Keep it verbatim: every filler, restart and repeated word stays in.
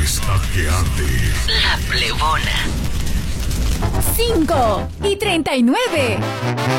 está que arde. La Plebona. cinco y treinta y nueve.